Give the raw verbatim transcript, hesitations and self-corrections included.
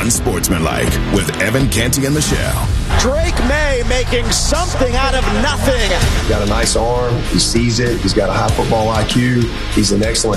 Unsportsmanlike with Evan Canty and Michelle. Drake May making something out of nothing. He's got a nice arm. He sees it. He's got a high football I Q. He's an excellent